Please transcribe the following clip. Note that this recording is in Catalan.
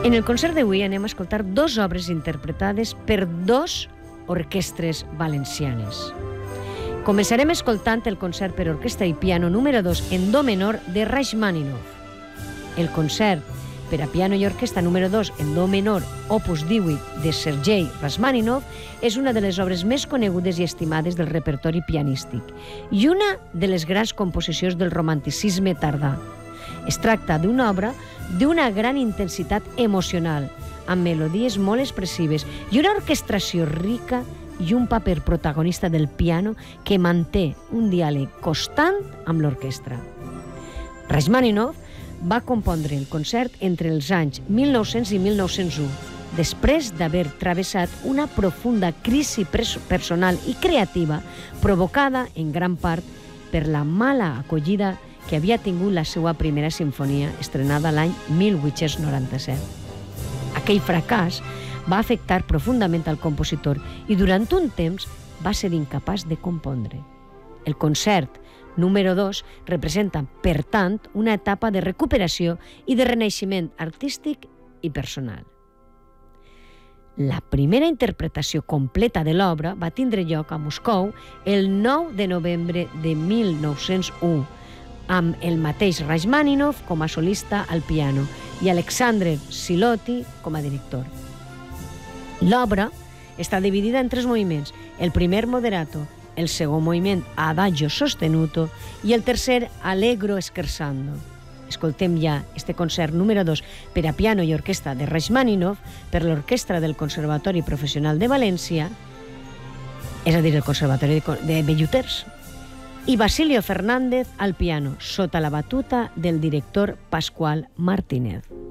En el concert d'avui anem a escoltar dues obres interpretades per dues orquestres valencianes. Començarem escoltant el concert per orquestra i piano número 2 en do menor de Rachmaninoff. El concert per a piano i orquestra número 2 en do menor, opus 18 de Sergei Rachmaninoff, és una de les obres més conegudes i estimades del repertori pianístic i una de les grans composicions del romanticisme tardà. Es tracta d'una obra d'una gran intensitat emocional, amb melodies molt expressives i una orquestració rica i un paper protagonista del piano que manté un diàleg constant amb l'orquestra. Rachmaninoff va compondre el concert entre els anys 1900 i 1901, després d'haver travessat una profunda crisi personal i creativa provocada en gran part per la mala acollida que havia tingut la seva primera sinfonia estrenada l'any 1897. Aquell fracàs va afectar profundament al compositor i durant un temps va ser incapaç de compondre. El concert número 2 representa, per tant, una etapa de recuperació i de renaixement artístic i personal. La primera interpretació completa de l'obra va tindre lloc a Moscou el 9 de novembre de 1901, amb el mateix Rachmaninoff com a solista al piano i Alexandre Siloti com a director. L'obra està dividida en 3 moviments, el primer moderato, el segon moviment adagio sostenuto i el tercer allegro scherzando. Escoltem ja este concert número 2 per a piano i orquestra de Rachmaninoff per l'Orquestra del Conservatori Professional de València, és a dir, el Conservatori de Belluters, i Basilio Fernández al piano, sota la batuta del director Pasqual Martínez.